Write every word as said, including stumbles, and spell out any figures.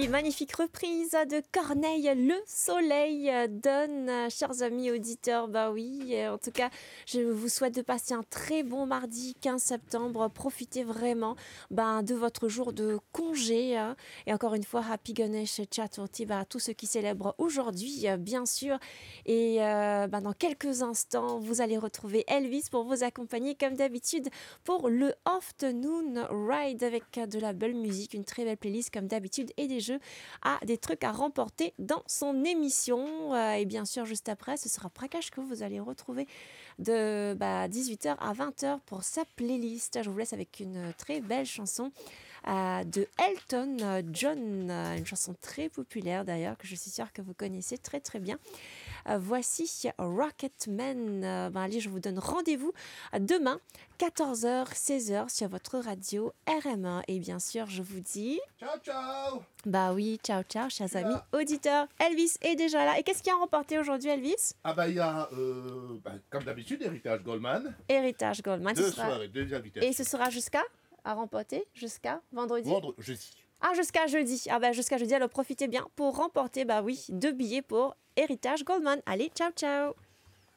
magnifique reprise de Corneille, Le Soleil donne, chers amis auditeurs. Bah oui, en tout cas, je vous souhaite de passer un très bon mardi quinze septembre. Profitez vraiment ben, de votre jour de congé. Hein. Et encore une fois, Happy Ganesh Chaturthi à tous ceux qui célèbrent aujourd'hui, bien sûr. Et euh, ben, dans quelques instants, vous allez retrouver Elvis pour vous accompagner comme d'habitude pour le Afternoon Ride avec de la belle musique, une très belle playlist comme d'habitude et des jeux à des trucs à remporter dans son émission. Euh, et bien sûr, juste après, ce sera Prakash que vous allez retrouver de bah, dix-huit heures à vingt heures pour sa playlist. Je vous laisse avec une très belle chanson euh, de Elton John, une chanson très populaire d'ailleurs que je suis sûre que vous connaissez très très bien. Euh, voici Rocketman. Euh, ben, allez, je vous donne rendez-vous demain, quatorze heures, seize heures sur votre radio R M un. Et bien sûr, je vous dis... Ciao, ciao. Bah oui, ciao, ciao, chers amis auditeurs. Elvis est déjà là. Et qu'est-ce qu'il y a remporté aujourd'hui, Elvis? Ah bah il y a, euh, bah, comme d'habitude, Héritage Goldman. Héritage Goldman. Deux sera... soirées, deux invitations. Et ce sera jusqu'à à remporter jusqu'à vendredi. Vendredi, jeudi. Ah, jusqu'à jeudi. Ah bah jusqu'à jeudi, alors profitez bien pour remporter, bah oui, deux billets pour Héritage Goldman. Allez, ciao, ciao.